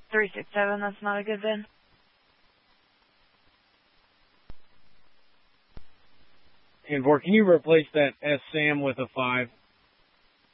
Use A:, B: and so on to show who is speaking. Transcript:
A: 367, that's not a good VIN.
B: And can you replace that S Sam with a 5?